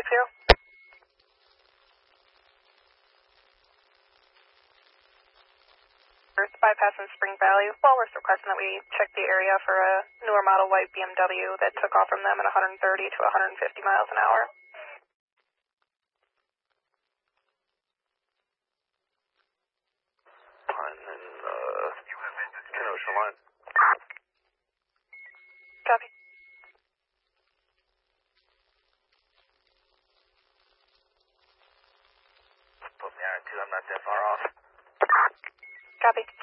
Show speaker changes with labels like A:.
A: 260. Bypassing Spring Valley. Walrus requesting that we check the area for a newer model white BMW that took off from them at 130 to 150 miles an hour.
B: I'm in 10 Ocean Line.
A: Copy.
B: Put me on 2, I'm not that far off.
A: Copy.